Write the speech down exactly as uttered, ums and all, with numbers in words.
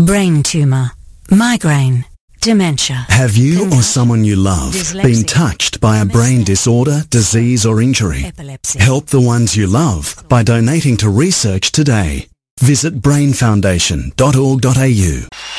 brain tumour, migraine, dementia. Have you or someone you love been touched by a brain disorder, disease or injury? Epilepsy. Help the ones you love by donating to research today. Visit brain foundation dot org dot a u.